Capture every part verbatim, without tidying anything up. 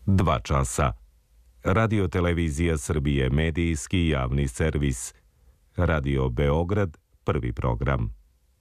Dva časa. Radio Televizija Srbije, medijski javni servis. Radio Beograd, prvi program.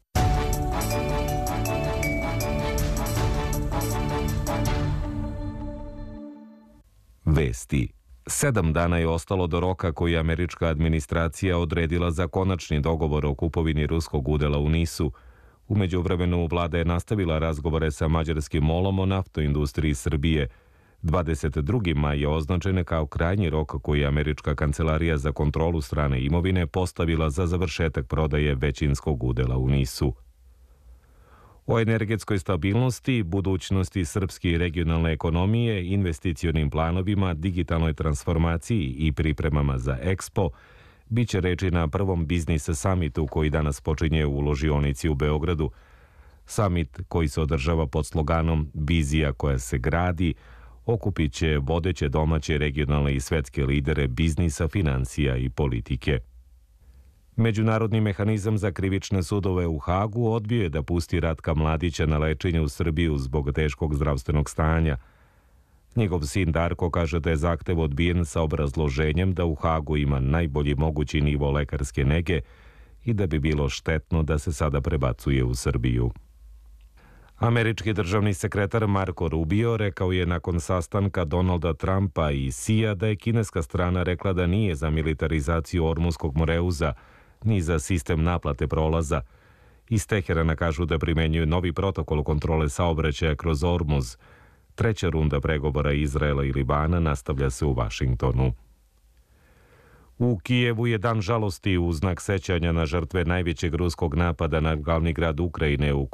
Vesti. Sedam dana je ostalo do roka koji je američka administracija odredila za konačni dogovor o kupovini ruskog udela u NIS-u. U međuvremenu vlada je nastavila razgovore sa mađarskim molom o naftnoj industriji Srbije. dvadeset drugi maj je označen kao krajnji rok koji je američka kancelarija za kontrolu strane imovine postavila za završetak prodaje većinskog udela u NIS-u. O energetskoj stabilnosti, budućnosti srpske i regionalne ekonomije, investicionim planovima, digitalnoj transformaciji i pripremama za Expo biće reči na prvom biznis samitu koji danas počinje u ložionici u Beogradu. Samit koji se održava pod sloganom Vizija koja se gradi okupit će vodeće domaće, regionalne i svetske lidere biznisa, financija i politike. Međunarodni mehanizam za krivične sudove u Hagu odbio je da pusti Ratka Mladića na lečenje u Srbiju zbog teškog zdravstvenog stanja. Njegov sin Darko kaže da je zahtev odbijen sa obrazloženjem da u Hagu ima najbolji mogući nivo lekarske nege i da bi bilo štetno da se sada prebacuje u Srbiju. Američki državni sekretar Marko Rubio rekao je nakon sastanka Donalda Trumpa i Sija da je kineska strana rekla da nije za militarizaciju Ormuzskog moreuza, ni za sistem naplate prolaza. Iz Teherana kažu da primenjuju novi protokol kontrole saobraćaja kroz Ormuz. Treća runda pregovora Izraela i Libana nastavlja se u Vašingtonu. U Kijevu je dan žalosti u znak sećanja na žrtve najvećeg ruskog napada na glavni grad Ukrajine u